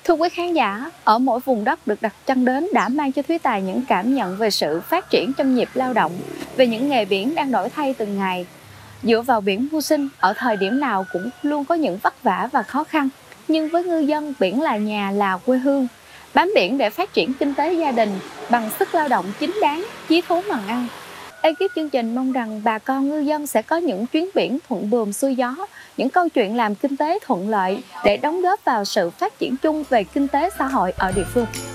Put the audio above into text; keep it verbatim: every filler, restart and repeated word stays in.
Thưa quý khán giả, ở mỗi vùng đất được đặt chân đến đã mang cho Thúy Tài những cảm nhận về sự phát triển trong nhịp lao động, về những nghề biển đang đổi thay từng ngày. Dựa vào biển mưu sinh, ở thời điểm nào cũng luôn có những vất vả và khó khăn. Nhưng với ngư dân, biển là nhà, là quê hương. Bám biển để phát triển kinh tế gia đình bằng sức lao động chính đáng, chí thú bằng ăn. Ekip chương trình mong rằng bà con ngư dân sẽ có những chuyến biển thuận buồm xuôi gió, những câu chuyện làm kinh tế thuận lợi để đóng góp vào sự phát triển chung về kinh tế xã hội ở địa phương.